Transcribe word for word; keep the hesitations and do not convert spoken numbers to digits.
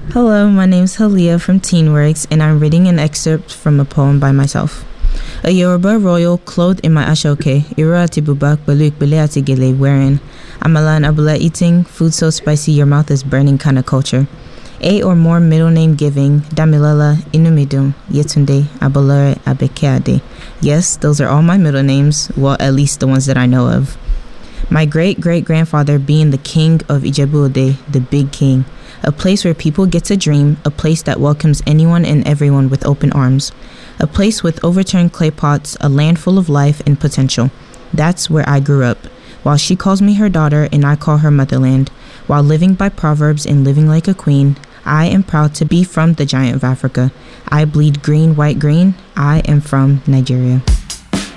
Hello, my name's Halia from Teenworks, and I'm reading an excerpt from a poem by myself. A Yoruba royal clothed in my ashoke, iro ati bubak baluk bele ati gele wearing, amala and abula eating, food so spicy your mouth is burning kind of culture. Eight or more middle name giving, Damilola, Inumidum, Yetunde, Abolore, Abekeade. Yes, those are all my middle names, well, at least the ones that I know of. My great-great-grandfather being the king of Ijebu-Ode, the big king, a place where people get to dream, a place that welcomes anyone and everyone with open arms, a place with overturned clay pots, a land full of life and potential. That's where I grew up. While she calls me her daughter and I call her motherland, while living by proverbs and living like a queen, I am proud to be from the giant of Africa. I bleed green, white, green. I am from Nigeria.